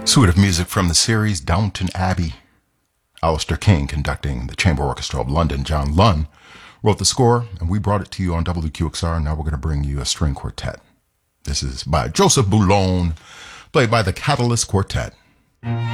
Suite of music from the series Downton Abbey. Alistair King conducting the Chamber Orchestra of London. John Lunn wrote the score, and we brought it to you on WQXR. Now we're going to bring you a string quartet. This is by Joseph Boulon, played by the Catalyst Quartet.